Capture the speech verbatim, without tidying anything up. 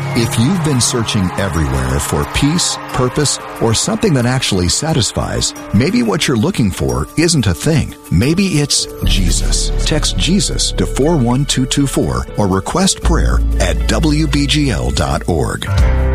If you've been searching everywhere for peace, purpose, or something that actually satisfies, maybe what you're looking for isn't a thing. Maybe it's Jesus. Text Jesus to four one two two four or request prayer at W B G L dot org.